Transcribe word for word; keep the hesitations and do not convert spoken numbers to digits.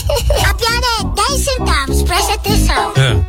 A piada é dez centavos, presta atenção. É.